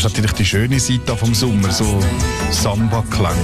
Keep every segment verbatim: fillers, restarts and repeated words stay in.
Das ist natürlich die schöne Seite vom Sommer, so Samba-Klang.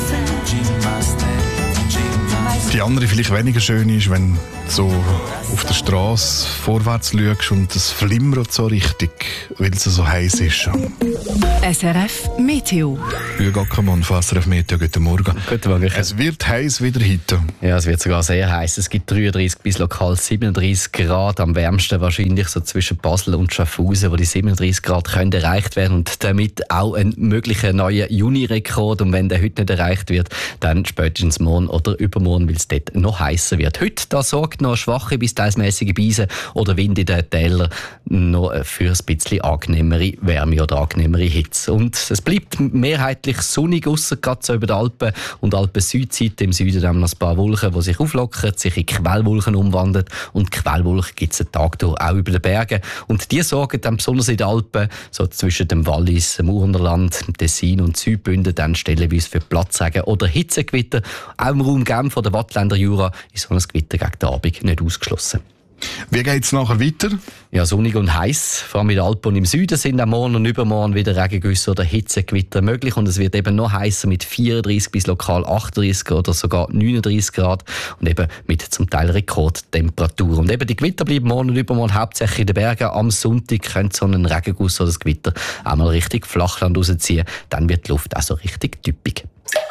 Die andere vielleicht weniger schön ist, wenn du so auf der Straße vorwärts schaust und es flimmert so richtig, weil es so heiß ist. S R F Meteo. Jürgen Ackermann von S R F Meteo, guten Morgen. Guten Morgen. Es wird heiß wieder heute. Ja, es wird sogar sehr heiß. Es gibt dreiunddreißig bis lokal siebenunddreißig Grad. Am wärmsten wahrscheinlich so zwischen Basel und Schaffhausen, wo die siebenunddreißig Grad können erreicht werden und damit auch ein möglicher neuer Juni-Rekord. Und wenn der heute nicht erreicht wird, dann spätestens morgen oder übermorgen, weil es dort noch heißer wird. Heute da sorgt noch schwache bis teilsmäßige Beise oder Wind in den Tälern noch für ein bisschen angenehmere Wärme oder angenehmere Hitze. Und es bleibt mehrheitlich sonnig, ausser gerade so über die Alpen und Alpen-Südseite. Im Süden haben wir noch ein paar Wolken, die sich auflockern, sich in Quellwolken umwandeln. Und Quellwolken gibt es den Tag durch auch über den Bergen. Und die sorgen dann besonders in den Alpen, so zwischen dem Wallis, dem Urnerland, dem Tessin und Südbünden, dann stellenweise für Platzregen oder Hitzegewitter. Auch im Raum Genf oder Wattländer Jura ist so ein Gewitter gegen den Abend nicht ausgeschlossen. Wie geht es nachher weiter? Ja, sonnig und heiß. Vor allem in den Alpen und im Süden sind am Morgen und übermorgen wieder Regengüsse oder Hitzegewitter möglich. Und es wird eben noch heißer mit vierunddreißig bis lokal achtunddreißig oder sogar neununddreißig Grad. Und eben mit zum Teil Rekordtemperatur. Und eben die Gewitter bleiben morgen und übermorgen hauptsächlich in den Bergen. Am Sonntag könnte so ein Regenguss oder das Gewitter auch mal richtig Flachland rausziehen. Dann wird die Luft auch so richtig typisch.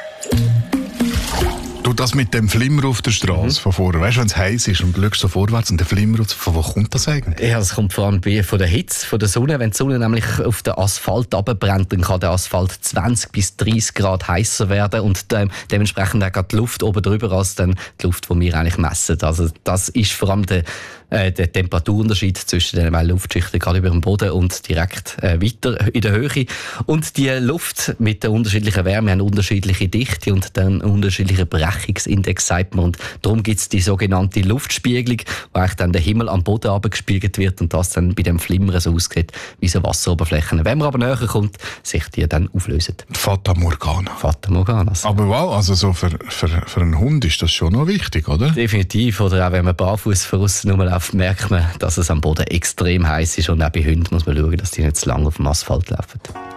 Du, das mit dem Flimmer auf der Straße mhm. von vorher, weißt du, wenn es heiß ist und du schaust so vorwärts und der Flimmer, von wo kommt das eigentlich? Ja, das kommt vor allem von der Hitze, von der Sonne. Wenn die Sonne nämlich auf den Asphalt runterbrennt, dann kann der Asphalt zwanzig bis dreißig Grad heißer werden und de- dementsprechend auch gerade die Luft oben drüber als dann die Luft, die wir eigentlich messen. Also das ist vor allem der, äh, der Temperaturunterschied zwischen den Luftschichten gerade über dem Boden und direkt äh, weiter in der Höhe. Und die Luft mit der unterschiedlichen Wärme haben unterschiedliche Dichte und dann unterschiedliche Brechungsindex, sagt man. Und darum gibt es die sogenannte Luftspiegelung, wo eigentlich dann der Himmel am Boden abgespiegelt wird und das dann bei dem Flimmern so aussieht wie so Wasseroberflächen. Wenn man aber näher kommt, sich die dann auflösen. Fata Morgana. Fata Morgana. Aber wow, also so für, für, für einen Hund ist das schon noch wichtig, oder? Definitiv. Oder auch wenn man barfuß von außen rumläuft, merkt man, dass es am Boden extrem heiß ist. Und auch bei Hunden muss man schauen, dass die nicht zu lange auf dem Asphalt laufen.